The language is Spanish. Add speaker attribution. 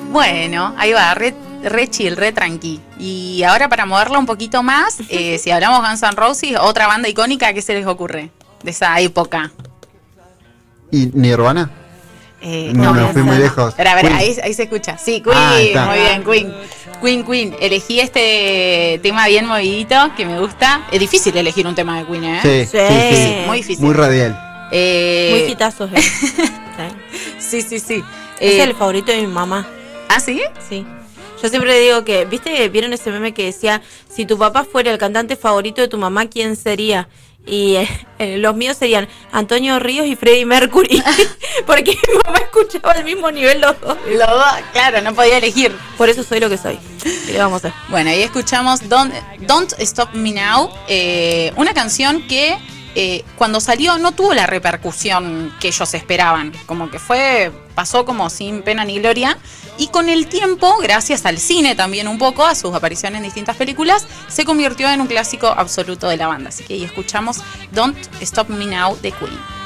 Speaker 1: Bueno, ahí va, re chill, re tranqui. Y ahora para moverla un poquito más, si hablamos Guns N' Roses, otra banda icónica, ¿qué se les ocurre de esa época?
Speaker 2: ¿Y Nirvana? No, me fui muy lejos.
Speaker 1: Pero, ahí se escucha. Sí, Queen, muy bien, Queen. Elegí este tema bien movidito, que me gusta. Es difícil elegir un tema de Queen, ¿eh?
Speaker 2: Sí.
Speaker 1: Muy difícil.
Speaker 2: Muy radial.
Speaker 3: Muy hitazos,
Speaker 1: Sí.
Speaker 3: Es el favorito de mi mamá.
Speaker 1: ¿Ah, sí?
Speaker 3: Sí. Yo siempre digo que, ¿vieron ese meme que decía, si tu papá fuera el cantante favorito de tu mamá, ¿quién sería? Y los míos serían Antonio Ríos y Freddie Mercury. Porque mi mamá escuchaba al mismo nivel los dos.
Speaker 1: Claro, no podía elegir.
Speaker 3: Por eso soy lo que soy. ¿Qué le vamos a hacer?
Speaker 1: Bueno, ahí escuchamos Don't Stop Me Now, una canción que cuando salió no tuvo la repercusión que ellos esperaban. Como que pasó como sin pena ni gloria. Y con el tiempo, gracias al cine también un poco, a sus apariciones en distintas películas, se convirtió en un clásico absoluto de la banda. Así que ahí escuchamos Don't Stop Me Now de Queen.